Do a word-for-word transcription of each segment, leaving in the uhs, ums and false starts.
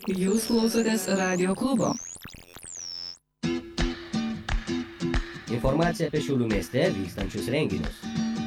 Jūs klausotės Radio klubo. Informacija apie Šiaulių mieste vykstančius renginius.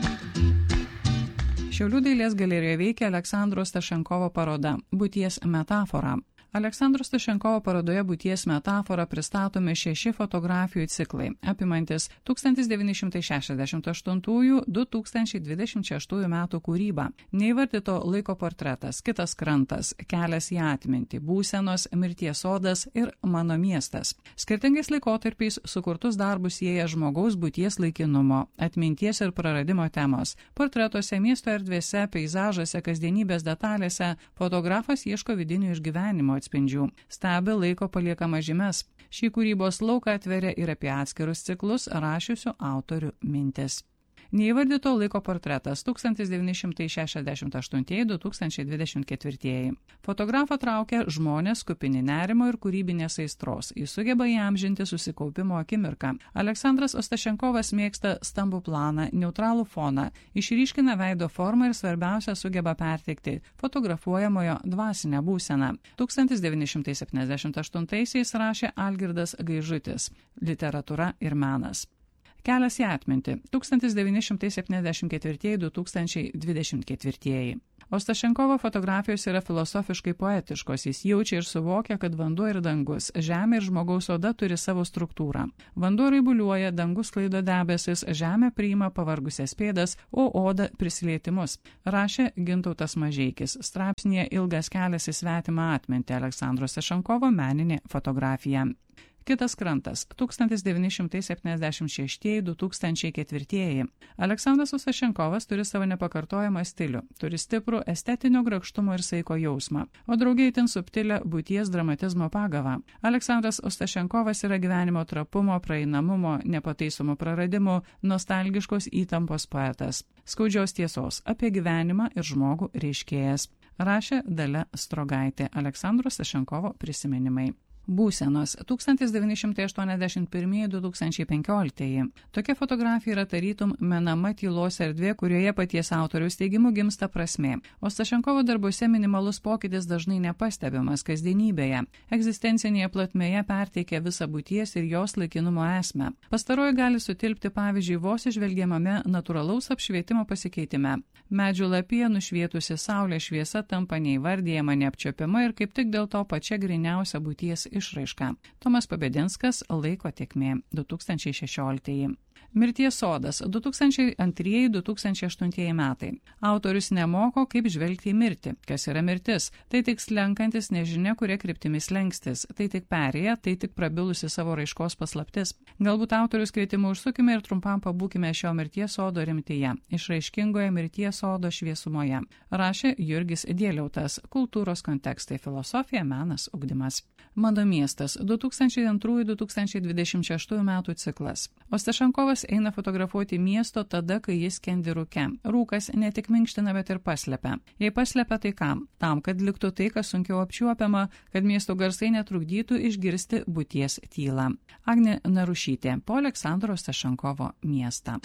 Šiaulių dailės galerijoje veikia Aleksandro Stašenkovo paroda Būties metafora. Aleksandro Stašenkovo parodoje Būties metafora pristatomi šeši fotografijų ciklai, apimantis tūkstantis devyni šimtai šešiasdešimt aštuntųjų - du tūkstančiai dvidešimt šeštųjų metų kūrybą. Neįvardyto laiko portretas, kitas krantas, kelias į atmintį, būsenos, mirties sodas ir mano miestas. Skirtingais laikotarpiais sukurtus darbus sieja žmogaus būties laikinumo, atminties ir praradimo temos. Portretuose, miesto erdvėse, peizažuose, kasdienybės detalėse fotografas ieško vidinių išgyvenimo atspindžių, stebi laiko paliekama žymes. Šį kūrybos lauką atveria ir apie atskirus ciklus rašiusių autorių mintis. Neįvardyto laiko portretas tūkstantis devyni šimtai šešiasdešimt aštuntieji - du tūkstančiai dvidešimt ketvirtieji. Fotografą traukia žmonės kupini nerimo ir kūrybinės aistros. Jis sugeba įamžinti susikaupimo akimirką. Aleksandras Ostašenkovas mėgsta stambų planą, neutralų foną, išryškina veido formą ir svarbiausia sugeba perteikti fotografuojamojo dvasinę būseną. tūkstantis devyni šimtai septyniasdešimt aštuntaisiais rašė Algirdas Gaižutis Literatūra ir menas. Kelias į atmintį tūkstantis devyni šimtai septyniasdešimt ketvirtieji - du tūkstančiai dvidešimt ketvirtieji. Ostašenkovo fotografijos yra filosofiškai poetiškos, jis jaučia ir suvokia, kad vanduo ir dangus, žemė ir žmogaus oda turi savo struktūrą. Vanduo raibuliuoja, dangus sklaido debesis, žemė priima pavargusias pėdas, o oda prisilietimus. Rašė Gintautas Mažeikis, straipsnyje Ilgas kelias į svetimą atmintį Aleksandro Stašenkovo meninė fotografija. Kitas krantas - tūkstantis devyni šimtai septyniasdešimt šeštieji - du tūkstančiai ketvirtieji. Aleksandras Ostašenkovas turi savo nepakartojamą stilių, turi stiprų estetinio grakštumo ir saiko jausmą, o draugiai itin subtilę būties dramatizmo pagavą. Aleksandras Ostašenkovas yra gyvenimo trapumo, praeinamumo, nepataisomų praradimų, nostalgiškos įtampos poetas, skaudžios tiesos apie gyvenimą ir žmogų reiškėjas. Rašė Dalia Strogaitė, Aleksandro Stašenkovo prisiminimai. Būsenos tūkstantis devyni šimtai aštuoniasdešimt pirmieji - du tūkstančiai penkioliktieji. Tokia fotografija yra tarytum menama tylos erdvė, kurioje paties autoriaus teigimu gimsta prasmė. O Stašenkovo darbuose minimalus pokytis dažnai nepastebimas kasdienybėje. Egzistencinėje platmėje perteikia visą būties ir jos laikinumo esmę. Pastaroji gali sutilpti pavyzdžiui vos išvelgiamame natūralaus apšvietimo pasikeitime. Medžių lapija nušvietusi saulė šviesa tampa neįvardyjama, neapčiuopiama ir kaip tik dėl to pačia gryniausia būties išraiška. Tomas Pabedinskas, Laiko tėkmė, du tūkstančiai šešioliktieji. Mirties sodas, du tūkstančiai antrieji - du tūkstančiai aštuntieji metai. Autorius nemoko, kaip žvelgti į mirtį. Kas yra mirtis? Tai tik slenkantis nežinia, kuria kryptimi slengstis. Tai tik perėja, tai tik prabilusi savo raiškos paslaptis. Galbūt autorius kvietimu užsukime ir trumpam pabūkime šio mirties sodo rimtyje, išraiškingoje mirties sodo šviesumoje. Rašė Jurgis Dieliautas, Kultūros kontekstai, filosofija, menas, ugdymas. Mano miestas, du tūkstančiai antrųjų - du tūkstančiai dvidešimt šeštųjų metų ciklas. Ostašenkovas eina fotografuoti miesto tada, kai jis skendi rūke. Rūkas ne tik minkština, bet ir paslepia. Jei paslepia, tai kam? Tam, kad liktų tai, kas sunkiau apčiuopiama, kad miesto garsai netrukdytų išgirsti būties tylą. Agnė Narušytė, po Aleksandro Stašenkovo miestą.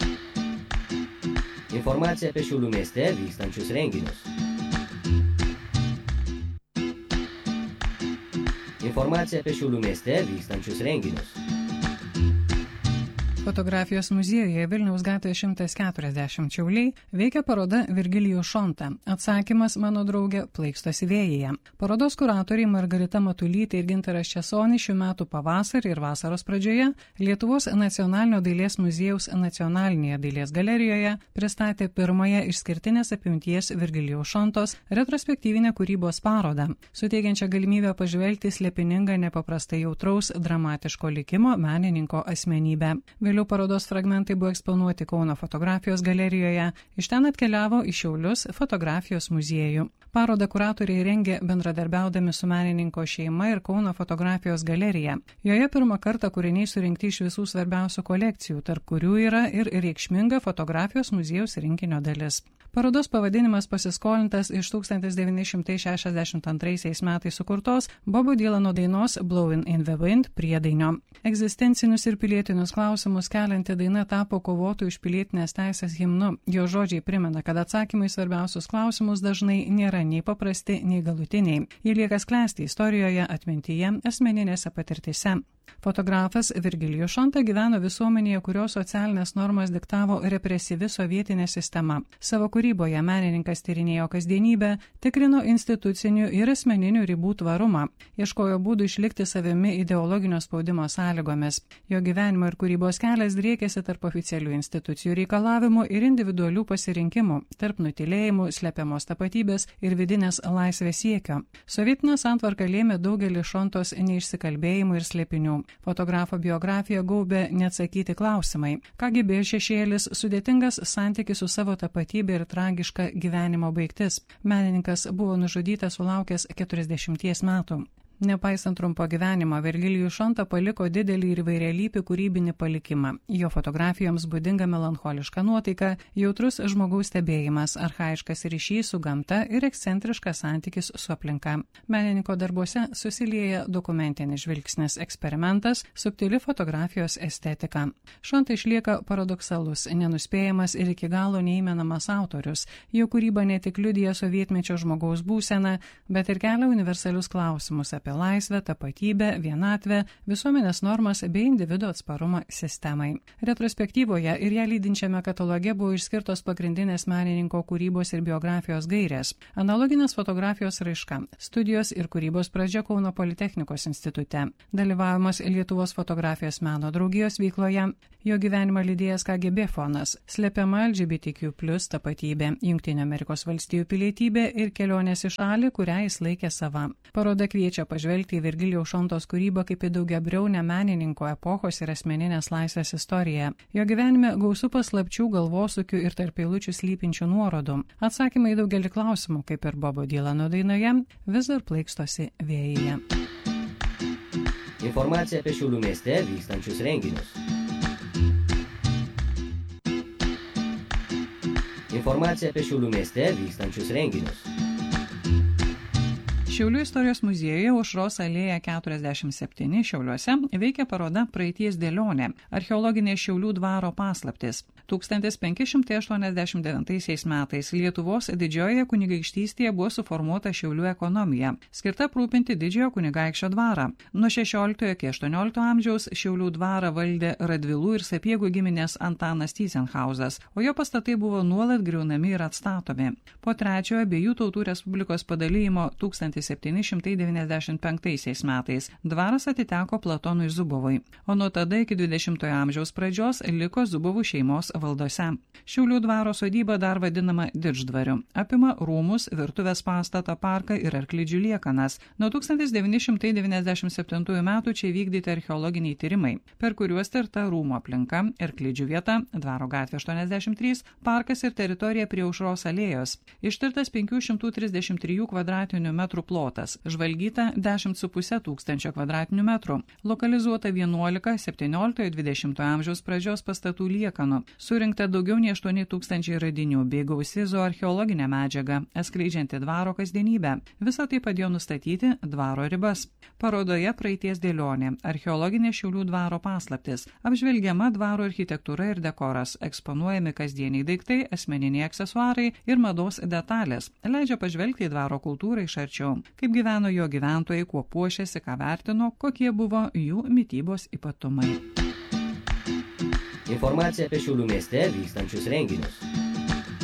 Informacija apie Šiaulių mieste vykstančius renginius. Informacija apie Šiaulių mieste vykstančius renginius. Fotografijos muziejuje Vilniaus gatvėje šimtas keturiasdešimt Šiauliai veikia paroda Virgilijus Šonta. Atsakymas mano draugė plaikstosi vėjyje. Parodos kuratoriai Margarita Matulytė ir Gintaras Česonis šių metų pavasarį ir vasaros pradžioje Lietuvos nacionalinio dailės muziejaus nacionalinėje dailės galerijoje pristatė pirmąją išskirtinės apimties Virgilijus Šontos retrospektyvinę kūrybos parodą, suteikiančią galimybę pažvelgti slėpiningą nepaprastai jautraus dramatiško likimo menininko asmenybę. Vėliau parodos fragmentai buvo eksponuoti Kauno fotografijos galerijoje, iš ten atkeliavo į Šiaulius fotografijos muziejų. Parodą kuratoriai rengė bendradarbiaudami su menininko šeima ir Kauno fotografijos galerija. Joje pirmą kartą kūriniai surinkti iš visų svarbiausių kolekcijų, tarp kurių yra ir reikšminga fotografijos muziejaus rinkinio dalis. Parodos pavadinimas pasiskolintas iš tūkstantis devyni šimtai šešiasdešimt antraisiais metais sukurtos Bobo Dylano dainos Blowin' in the Wind priedainio. Egzistencinius ir pilietinius klausimus klausimus kelianti daina tapo kovotojų už pilietinės teisės himnu. Jo žodžiai primena, kad atsakymai svarbiausius klausimus dažnai nėra nei paprasti, nei galutiniai. Jie lieka sklęsti istorijoje, atmintyje, asmeninėse patirtise. Fotografas Virgilijus Šonta gyveno visuomenėje, kurios socialinės normas diktavo represyvi sovietinė sistema. Savo kūryboje menininkas tyrinėjo kasdienybę, tikrino institucinių ir asmeninių ribų tvarumą, ieškojo būdų išlikti savimi ideologinio spaudimo sąlygomis. Jo gyvenimo ir kūrybos kelias driekėsi tarp oficialių institucijų reikalavimų ir individualių pasirinkimų, tarp nutilėjimų, slepiamos tapatybės ir vidinės laisvės siekio. Sovietinė santvarka lėmė daugelį Šontos neišsikalbėjimų ir slėpinių. Fotografo biografiją gaubė neatsakyti klausimai. K G B šešėlis, sudėtingas santykis su savo tapatybė ir tragiška gyvenimo baigtis. Menininkas buvo nužudytas sulaukęs keturiasdešimties metų. Nepaisant trumpo gyvenimo, Virgilijus Šonta paliko didelį ir įvairialypį kūrybinį palikimą. Jo fotografijoms būdinga melancholiška nuotaika, jautrus žmogaus stebėjimas, archaiškas ryšys su gamta ir ekscentriškas santykis su aplinka. Menininko darbuose susilieja dokumentinis žvilgsnis, eksperimentas, subtili fotografijos estetika. Šonta išlieka paradoksalus, nenuspėjamas ir iki galo neįmenamas autorius. Jo kūryba ne tik liudija sovietmečio žmogaus būseną, bet ir kelia universalius klausimus apie laisvę, tapatybę, vienatvę, visuomenės normas bei individo atsparumą sistemai. Retrospektyvoje ir ją lydinčiame kataloge buvo išskirtos pagrindinės menininko kūrybos ir biografijos gairės. Analoginės fotografijos raiška, studijos ir kūrybos pradžia Kauno Politechnikos institute, dalyvavimas Lietuvos fotografijos meno draugijos veikloje, jo gyvenimą lydėjęs K G B fonas, slepiama L G B T Q plus tapatybė, Jungtinių Amerikos valstijų pilietybė ir kelionės į šalį, kurią jis laikė sava. Paroda kviečia pažvelgti į Virgilijaus Šontos kūrybą kaip į daugiabriaunę menininko epochos ir asmeninės laisvės istoriją. Jo gyvenime gausu paslapčių, galvosūkių ir tarp eilučių slypinčių nuorodų. Atsakymai į daugelį klausimų, kaip ir Bobo Dylano dainoje, vis dar plaikstosi vėjyje. Informacija apie Šiaulių mieste vykstančius renginius. Informacija apie Šiaulių mieste vykstančius renginius. Šiaulių istorijos muziejuje Aušros alėja keturiasdešimt septyni Šiauliuose veikia paroda Praeities dėlionė – archeologinė Šiaulių dvaro paslaptis. tūkstantis penki šimtai aštuoniasdešimt devintaisiais metais Lietuvos didžiojoje kunigaikštystėje buvo suformuota Šiaulių ekonomija, skirta aprūpinti didžiojo kunigaikščio dvarą. Nuo šešioliktojo iki aštuonioliktojo amžiaus Šiaulių dvarą valdė Radvilų ir Sapiegų giminės Antanas Tyzenhauzas, o jo pastatai buvo nuolat griaunami ir atstatomi. Po trečiojo abiejų tautų respublikos padalijimo tūkstantis septyni šimtai devyniasdešimt penktaisiais metais dvaras atiteko Platonui Zubovui, o nuo tada iki dvidešimtojo amžiaus pradžios liko Zubovų šeimos valdose. Šiaulių dvaro sodyba dar vadinama Didždvariu. Apima rūmus, virtuvės pastatą, parką ir arklidžių liekanas. Nuo tūkstantis devyni šimtai devyniasdešimt septintųjų metų čia vykdyti archeologiniai tyrimai, per kuriuos tirta rūmų aplinka, arklidžių vieta, Dvaro gatvė aštuoniasdešimt trys, parkas ir teritorija prie Aušros alėjos. Ištirtas penkių šimtų trisdešimt trijų kvadratinių metrų plotas, žvalgyta dešimt su puse tūkstančio kvadratinių metrų, lokalizuota vienuolika septynioliktojo dvidešimtojo amžiaus pradžios pastatų liekanų, surinkta daugiau nei aštuoni tūkstančiai radinių bei gausi zooarcheologinė medžiaga, atskleidžianti dvaro kasdienybę. Visą tai padėjo nustatyti dvaro ribas. Parodoje Praeities dėlionė – archeologinė Šiaulių dvaro paslaptis, apžvelgiama dvaro architektūra ir dekoras, eksponuojami kasdieniai daiktai, asmeniniai aksesuarai ir mados detalės, leidžia pažvelgti į dvaro kultūrą iš arčiau, kaip gyveno jo gyventojai, kuo puošėsi, ką vertino, kokie buvo jų mitybos ypatumai. Informacija apie Šiaulių mieste vykstančius renginius.